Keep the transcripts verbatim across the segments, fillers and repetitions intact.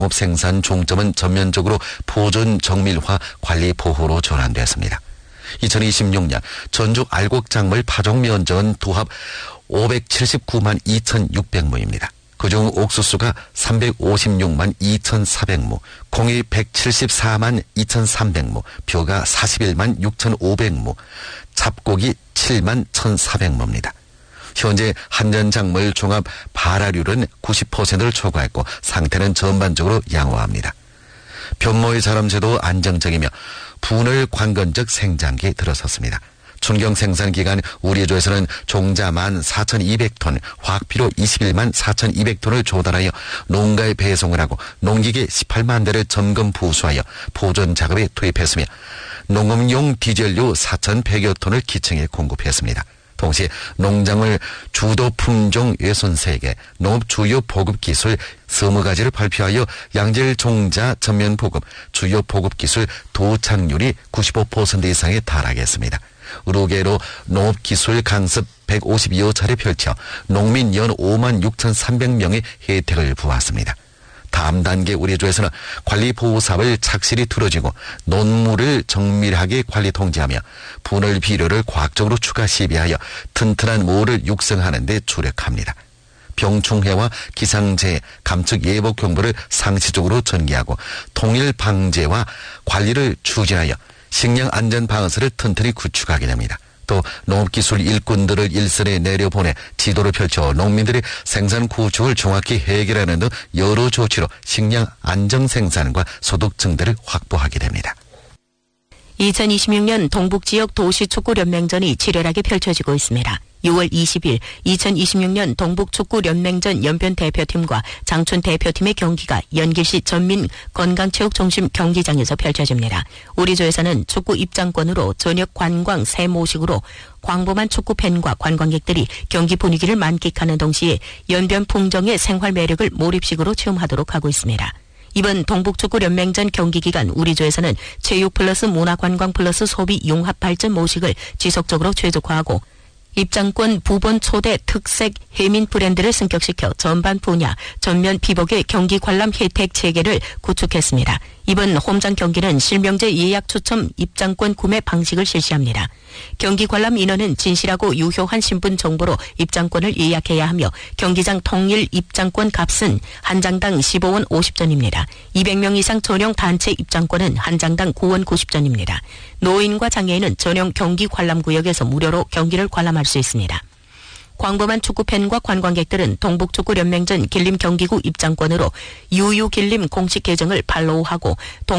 농업 생산 중점은 전면적으로 보존 정밀화 관리 보호로 전환됐습니다. 이천이십육 년 전주 알곡작물 파종 면적은 도합 오백칠십구만 이천육백 무입니다. 그중 옥수수가 삼백오십육만 이천사백 무, 콩이 백칠십사만 이천삼백 무, 벼가 사십일만 육천오백 무, 잡곡이 칠만 천사백 무입니다. 현재 한전작물 종합 발화율은 구십 퍼센트를 초과했고 상태는 전반적으로 양호합니다. 변모의 자람세도 안정적이며 분을 관건적 생장기에 들어섰습니다. 춘경 생산 기간 우리 조에서는 종자만 사천이백 톤, 화학비료 이십일만 사천이백 톤을 조달하여 농가에 배송을 하고 농기계 십팔만 대를 점검 부수하여 보존 작업에 투입했으며 농업용 디젤료 사천백여 톤을 기층에 공급했습니다. 동시에 농작물 주도 품종 예순세 개, 농업 주요 보급 기술 스무 가지를 발표하여 양질 종자 전면 보급, 주요 보급 기술 도착률이 구십오 퍼센트 이상에 달하겠습니다. 의료계로 농업기술 강습 백오십여 차례 펼쳐 농민 연 오만 육천삼백 명의 혜택을 부었습니다. 다음 단계 우리 조에서는 관리 보호 사업을 착실히 틀어지고 논물을 정밀하게 관리 통제하며 분할 비료를 과학적으로 추가 시비하여 튼튼한 모를 육성하는 데 주력합니다. 병충해와 기상재해 감축 예보 경보를 상시적으로 전개하고 통일 방제와 관리를 추진하여 식량 안전 방어선을 튼튼히 구축하게 됩니다. 또 농업기술 일꾼들을 일선에 내려보내 지도를 펼쳐 농민들의 생산 구축을 정확히 해결하는 등 여러 조치로 식량 안정 생산과 소득 증대를 확보하게 됩니다. 이천이십육 년 동북지역 도시축구연맹전이 치열하게 펼쳐지고 있습니다. 유월 이십일 이천이십육 년 동북축구연맹전 연변 대표팀과 장춘 대표팀의 경기가 연길시 전민 건강체육중심 경기장에서 펼쳐집니다. 우리 조에서는 축구 입장권으로 저녁 관광 세모식으로 광범한 축구팬과 관광객들이 경기 분위기를 만끽하는 동시에 연변 풍정의 생활 매력을 몰입식으로 체험하도록 하고 있습니다. 이번 동북축구연맹전 경기 기간 우리 조에서는 체육 플러스 문화관광 플러스 소비 융합 발전 모식을 지속적으로 최적화하고 입장권 부본 초대 특색 해민 브랜드를 승격시켜 전반 분야 전면 피복의 경기 관람 혜택 체계를 구축했습니다. 이번 홈장 경기는 실명제 예약 추첨 입장권 구매 방식을 실시합니다. 경기 관람 인원은 진실하고 유효한 신분 정보로 입장권을 예약해야 하며 경기장 통일 입장권 값은 한 장당 십오 원 오십 전입니다. 이백 명 이상 전용 단체 입장권은 한 장당 구 원 구십 전입니다. 노인과 장애인은 전용 경기 관람 구역에서 무료로 경기를 관람할 수 있습니다. 광범한 축구팬과 관광객들은 동북축구연맹전 길림경기구 입장권으로 유유길림 공식 계정을 팔로우하고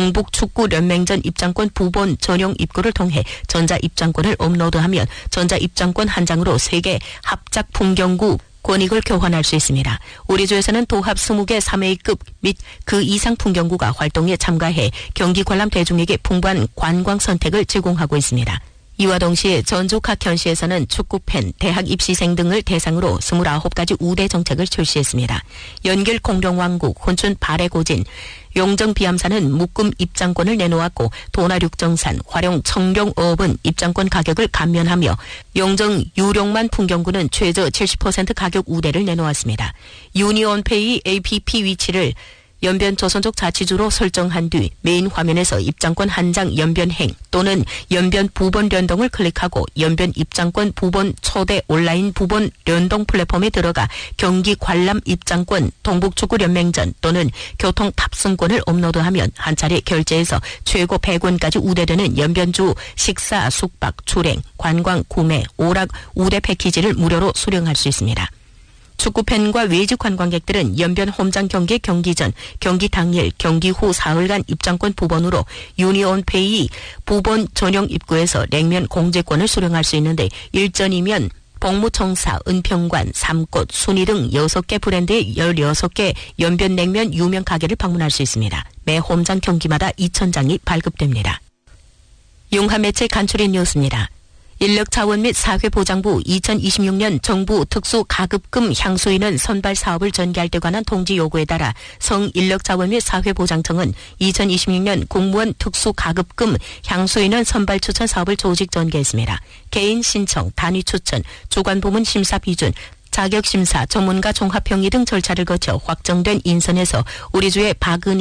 동북축구연맹전 입장권 부본 전용 입구를 통해 전자입장권을 업로드하면 전자입장권 한 장으로 세계 합작 풍경구 권익을 교환할 수 있습니다. 우리 조에서는 도합 이십 개 삼 A급 및 그 이상 풍경구가 활동에 참가해 경기 관람 대중에게 풍부한 관광 선택을 제공하고 있습니다. 이와 동시에 전주 각현시에서는 축구팬, 대학 입시생 등을 대상으로 이십구 가지 우대 정책을 출시했습니다. 연길 공룡왕국, 혼춘 발해고진, 용정 비암산은 묶음 입장권을 내놓았고 도나륙정산, 화룡 청룡어업은 입장권 가격을 감면하며 용정 유룡만 풍경구는 최저 칠십 퍼센트 가격 우대를 내놓았습니다. 유니온페이 에이피피 위치를 연변 조선족 자치주로 설정한 뒤 메인 화면에서 입장권 한 장 연변행 또는 연변 부본 연동을 클릭하고 연변 입장권 부본 초대 온라인 부본 연동 플랫폼에 들어가 경기 관람 입장권 동북축구연맹전 또는 교통 탑승권을 업로드하면 한 차례 결제해서 최고 백 원까지 우대되는 연변주 식사, 숙박, 출행, 관광, 구매, 오락, 우대 패키지를 무료로 수령할 수 있습니다. 축구팬과 외지 관광객들은 연변 홈장 경기 경기 전, 경기 당일, 경기 후 사흘간 입장권 부본으로 유니온페이 부본 전용 입구에서 냉면 공제권을 수령할 수 있는데 일전이면 복무청사, 은평관, 삼꽃, 순이 등 여섯 개 브랜드의 열여섯 개 연변 냉면 유명 가게를 방문할 수 있습니다. 매 홈장 경기마다 이천 장이 발급됩니다. 용화매체 간추린 뉴스입니다. 인력자원 및 사회보장부 이천이십육 년 정부 특수가급금 향수인원 선발 사업을 전개할 때 관한 통지 요구에 따라 성인력자원 및 사회보장청은 이천이십육 년 공무원 특수가급금 향수인원 선발 추천 사업을 조직 전개했습니다. 개인 신청, 단위 추천, 주관부문 심사 비준, 자격심사, 전문가 종합평의 등 절차를 거쳐 확정된 인선에서 우리 주의 박은희